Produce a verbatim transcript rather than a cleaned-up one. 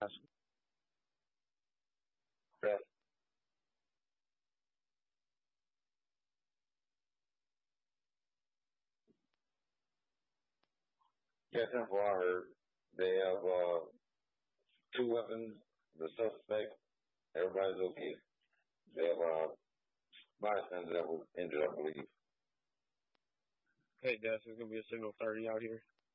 Yes. Yes, and for I heard, they have uh, two weapons. The suspect, everybody's okay. They have uh, bystanders that was injured, I believe. Hey, Des, it's gonna be a signal thirty out here.